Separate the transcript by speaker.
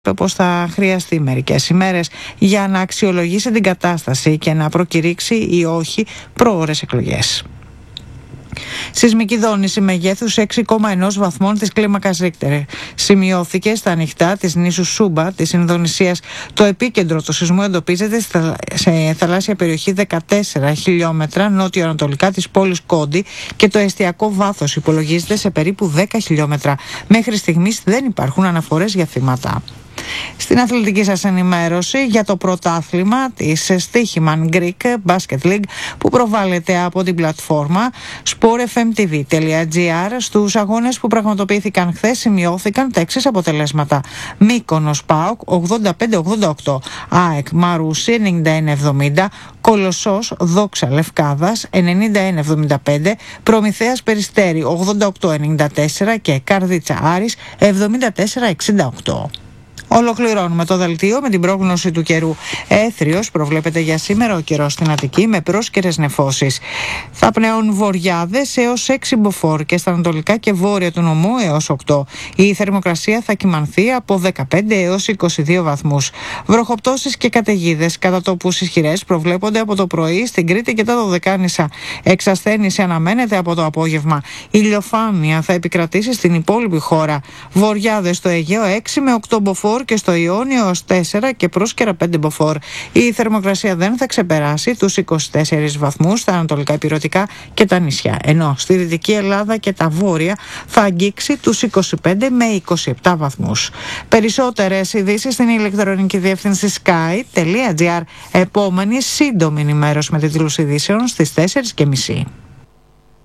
Speaker 1: πως θα χρειαστεί μερικές ημέρες για να αξιολογήσει την κατάσταση και να προκηρύξει ή όχι προώρες εκλογές. Σεισμική δόνηση μεγέθους 6,1 βαθμών της κλίμακας Ρίκτερ σημειώθηκε στα ανοιχτά της νήσου Σούμπα της Ινδονησίας. Το επίκεντρο του σεισμού εντοπίζεται σε θαλάσσια περιοχή 14 χιλιόμετρα νότιο-ανατολικά της πόλης Κόντι και το εστιακό βάθος υπολογίζεται σε περίπου 10 χιλιόμετρα. Μέχρι στιγμής δεν υπάρχουν αναφορές για θύματα. Στην αθλητική σας ενημέρωση για το πρωτάθλημα της Στίχημαν Greek Basket League που προβάλλεται από την πλατφόρμα sportfmtv.gr. Στους αγώνες που πραγματοποιήθηκαν χθες σημειώθηκαν τα εξής αποτελέσματα: Μύκονος ΠΑΟΚ 85-88, ΑΕΚ Μαρούσι 91-70, Κολοσσός Δόξα Λευκάδας 91-75, Προμηθέας Περιστέρι 88-94 και Καρδίτσα Άρης 74-68. Ολοκληρώνουμε το δελτίο με την πρόγνωση του καιρού. Έθριος προβλέπεται για σήμερα ο καιρός στην Αττική με πρόσκαιρες νεφώσεις. Θα πνέουν βοριάδες έως 6 μποφόρ και στα ανατολικά και βόρεια του νομού έως 8. Η θερμοκρασία θα κυμανθεί από 15 έως 22 βαθμούς. Βροχοπτώσεις και καταιγίδες κατά τόπους ισχυρές προβλέπονται από το πρωί στην Κρήτη και τα Δωδεκάνησα. Εξασθένηση αναμένεται από το απόγευμα. Ηλιοφάνεια θα επικρατήσει στην υπόλοιπη χώρα. Βοριάδες στο Αιγαίο 6 με 8 μποφόρ και στο Ιόνιο ως 4 και πρόσκαιρα 5 μποφόρ. Η θερμοκρασία δεν θα ξεπεράσει τους 24 βαθμούς στα ανατολικά ηπειρωτικά και τα νησιά, ενώ στη Δυτική Ελλάδα και τα βόρεια θα αγγίξει τους 25 με 27 βαθμούς. Περισσότερες ειδήσεις στην ηλεκτρονική διεύθυνση sky.gr. Επόμενη σύντομη ενημέρωση με τίτλους ειδήσεων στις 4:30.